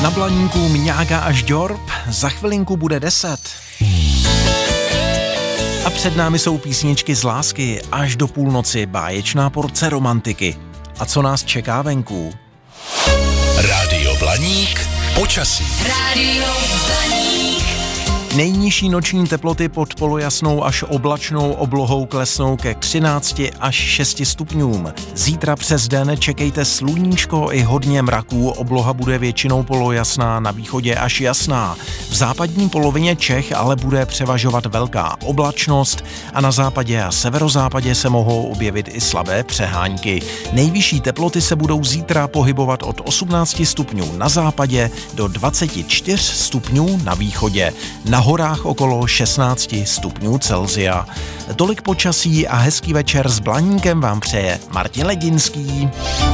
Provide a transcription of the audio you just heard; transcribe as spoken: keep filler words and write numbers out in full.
Na Blaníku Mňága až Ďorb, za chvilinku bude deset. A před námi jsou písničky z lásky až do půlnoci, báječná porce romantiky. A co nás čeká venku? Rádio Blaník, počasí. Rádio Blaník. Nejnižší noční teploty pod polojasnou až oblačnou oblohou klesnou ke třinácti až šesti stupňům. Zítra přes den čekejte sluníčko i hodně mraků, obloha bude většinou polojasná, na východě až jasná. V západní polovině Čech ale bude převažovat velká oblačnost a na západě a severozápadě se mohou objevit i slabé přehánky. Nejvyšší teploty se budou zítra pohybovat od osmnácti stupňů na západě do dvaceti čtyř stupňů na východě. Na horách okolo šestnácti stupňů Celsia. Tolik počasí a hezký večer s Blaníkem vám přeje Martin Ledinský.